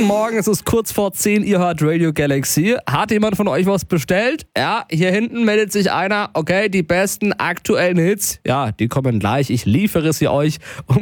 Guten Morgen, es ist kurz vor 10, ihr hört Radio Galaxy. Hat jemand von euch was bestellt? Ja, hier hinten meldet sich einer. Okay, die besten aktuellen Hits, ja, die kommen gleich. Ich liefere sie euch um